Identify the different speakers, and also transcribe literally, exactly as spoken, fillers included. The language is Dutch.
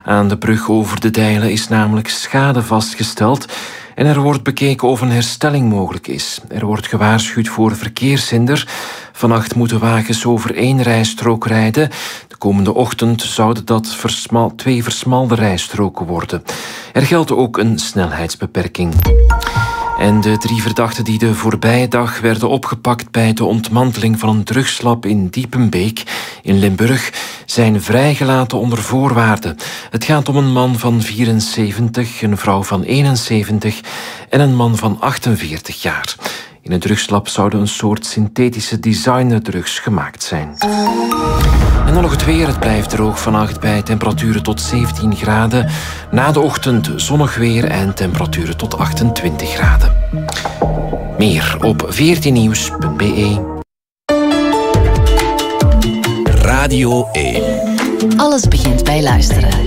Speaker 1: Aan de brug over de Dijlen is namelijk schade vastgesteld en er wordt bekeken of een herstelling mogelijk is. Er wordt gewaarschuwd voor verkeershinder. Vannacht moeten wagens over één rijstrook rijden. De komende ochtend zouden dat versmal, twee versmalde rijstroken worden. Er geldt ook een snelheidsbeperking. En de drie verdachten die de voorbije dag werden opgepakt bij de ontmanteling van een drugslab in Diepenbeek in Limburg zijn vrijgelaten onder voorwaarden. Het gaat om een man van vierenzeventig, een vrouw van eenenzeventig en een man van achtenveertig jaar. In het drugslab zouden een soort synthetische designerdrugs gemaakt zijn. En dan nog het weer. Het blijft droog vannacht bij temperaturen tot zeventien graden. Na de ochtend zonnig weer en temperaturen tot achtentwintig graden. Meer op veertien nieuws punt b e.
Speaker 2: Radio één.
Speaker 3: Alles begint bij luisteren.